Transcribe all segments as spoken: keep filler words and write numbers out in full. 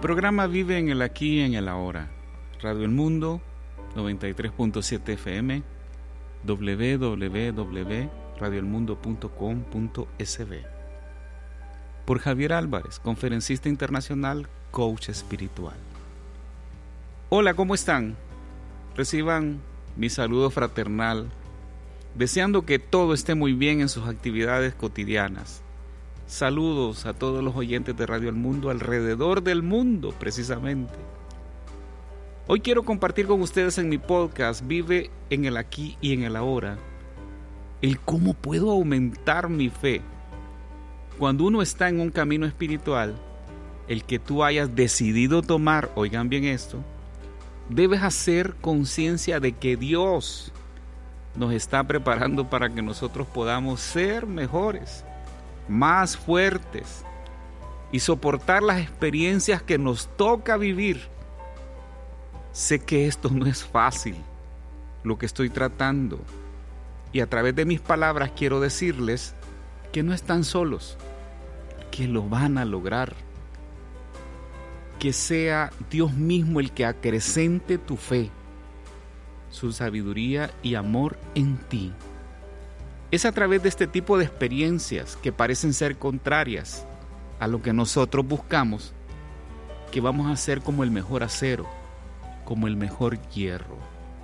programa vive en el aquí y en el ahora. Radio El Mundo, noventa y tres punto siete F M, doble u doble u doble u punto radio el mundo punto com punto es be. Por Javier Álvarez, conferencista internacional, coach espiritual. Hola, ¿cómo están? Reciban mi saludo fraternal, deseando que todo esté muy bien en sus actividades cotidianas. Saludos a todos los oyentes de Radio El Mundo alrededor del mundo, precisamente. Hoy quiero compartir con ustedes en mi podcast Vive en el aquí y en el ahora el cómo puedo aumentar mi fe. Cuando uno está en un camino espiritual, el que tú hayas decidido tomar, oigan bien esto, debes hacer conciencia de que Dios nos está preparando para que nosotros podamos ser mejores, más fuertes y soportar las experiencias que nos toca vivir. Sé que esto no es fácil, lo que estoy tratando, y a través de mis palabras quiero decirles que no están solos, que lo van a lograr. Que sea Dios mismo el que acrecente tu fe, su sabiduría y amor en ti. Es a través de este tipo de experiencias que parecen ser contrarias a lo que nosotros buscamos que vamos a ser como el mejor acero, como el mejor hierro.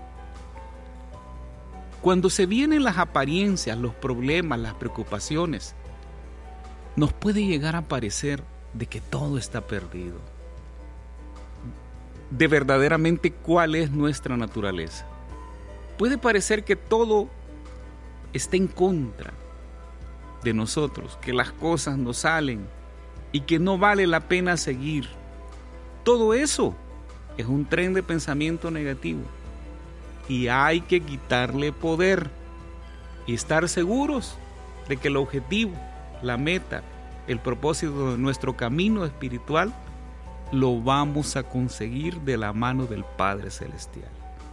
Cuando se vienen las apariencias, los problemas, las preocupaciones, nos puede llegar a parecer de que todo está perdido. De verdaderamente cuál es nuestra naturaleza. Puede parecer que todo está en contra de nosotros, que las cosas no salen y que no vale la pena seguir. Todo eso es un tren de pensamiento negativo y hay que quitarle poder y estar seguros de que el objetivo, la meta, el propósito de nuestro camino espiritual lo vamos a conseguir de la mano del Padre Celestial.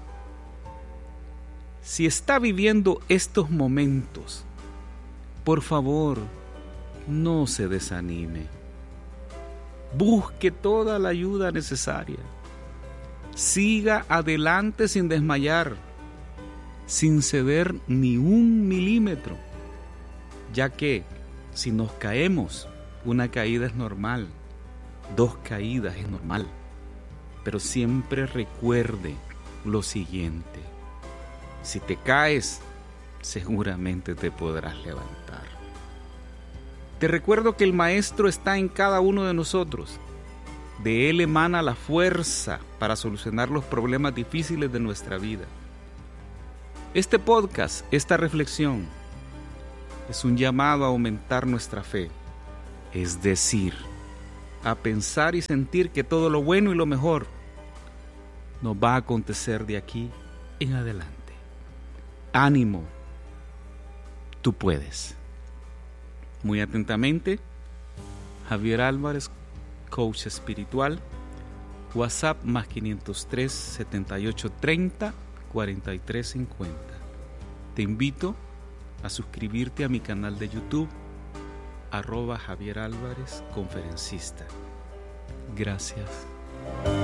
Si está viviendo estos momentos, por favor, no se desanime. Busque toda la ayuda necesaria. Siga adelante sin desmayar, sin ceder ni un milímetro, ya que si nos caemos, una caída es normal, dos caídas es normal, pero siempre recuerde lo siguiente: si te caes, seguramente te podrás levantar. Te recuerdo que el Maestro está en cada uno de nosotros. De Él emana la fuerza para solucionar los problemas difíciles de nuestra vida. Este podcast, esta reflexión, es un llamado a aumentar nuestra fe, es decir, a pensar y sentir que todo lo bueno y lo mejor nos va a acontecer de aquí en adelante. Ánimo, tú puedes. Muy atentamente, Javier Álvarez, coach espiritual. WhatsApp más quinientos tres, setenta y ocho, treinta, cuarenta y tres, cincuenta. Te invito a suscribirte a mi canal de YouTube, arroba Javier Álvarez, conferencista. Gracias.